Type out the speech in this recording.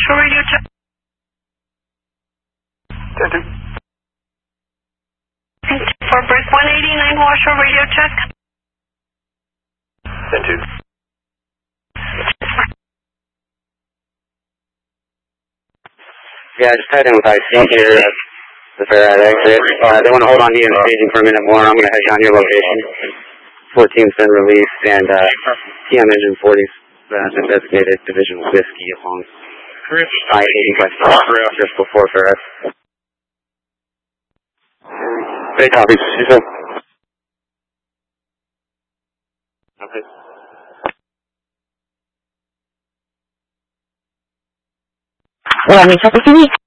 Washua radio check. 10-2. For break 189 Washua radio check. 10-2. Yeah, just tied in with IC here at the Farad exit. They want to hold on to you and staging for a minute more. I'm going to head down your location. 14's been released, and TM Engine 40's been designated Division Whiskey along I-80 just before Farad. Hey, copy. You said? Okay. Well, I mean,